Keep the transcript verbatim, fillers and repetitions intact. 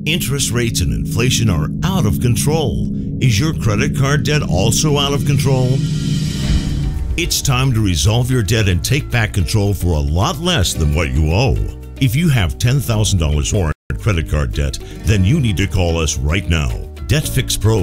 Interest rates and inflation are out of control. Is your credit card debt also out of control? It's time to resolve your debt and take back control for a lot less than what you owe. If you have ten thousand dollars more in credit card debt, then you need to call us right now. Debt Fix Pro